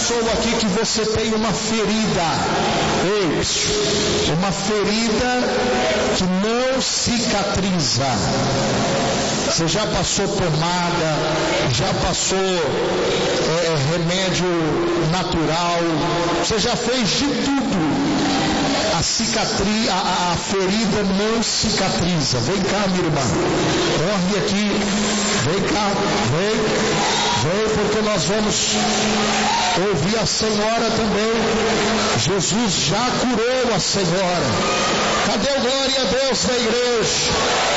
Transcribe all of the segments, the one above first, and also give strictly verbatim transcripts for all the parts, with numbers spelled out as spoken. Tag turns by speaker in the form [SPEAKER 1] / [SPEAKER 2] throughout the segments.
[SPEAKER 1] pessoa aqui que você tem uma ferida, ei, uma ferida que não cicatriza. Você já passou pomada, já passou é, remédio natural, você já fez de tudo. A cicatriz, a, a ferida não cicatriza. Vem cá, minha irmã. Corre aqui. Vem cá. Vem. Vem, porque nós vamos ouvir a Senhora também. Jesus já curou a Senhora. Cadê o glória a Deus da igreja?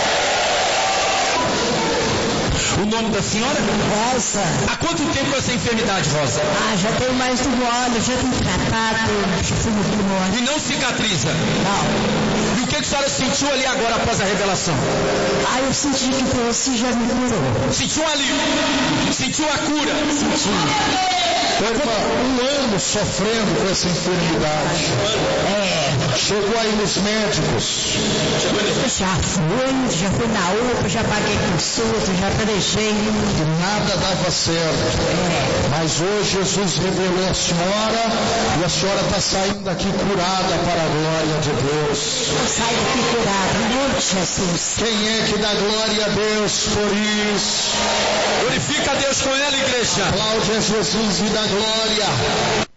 [SPEAKER 2] O nome da senhora?
[SPEAKER 3] Rosa.
[SPEAKER 2] Há quanto tempo essa enfermidade, Rosa?
[SPEAKER 3] Ah, já tem mais de um ano, já tenho tratado, já fui no pulmão.
[SPEAKER 2] E não cicatriza?
[SPEAKER 3] Não.
[SPEAKER 2] E o que a senhora sentiu ali agora após a revelação?
[SPEAKER 3] Ah, eu senti que Deus já me curou.
[SPEAKER 2] Sentiu um alívio? Sentiu a cura?
[SPEAKER 3] Senti.
[SPEAKER 1] Irmã, um ano sofrendo com essa enfermidade.
[SPEAKER 3] É.
[SPEAKER 1] Chegou aí nos médicos.
[SPEAKER 3] Já fui, já fui na U P A, já paguei consulta, já planejei.
[SPEAKER 1] E nada dava certo.
[SPEAKER 3] É.
[SPEAKER 1] Mas hoje Jesus revelou a senhora e a senhora está saindo daqui curada para a glória de Deus.
[SPEAKER 3] Eu saio daqui curada, em nome de Jesus.
[SPEAKER 1] Quem é que dá glória a Deus por isso?
[SPEAKER 2] Glorifica a Deus com ela, igreja.
[SPEAKER 1] Aplaude a Jesus e dá glória.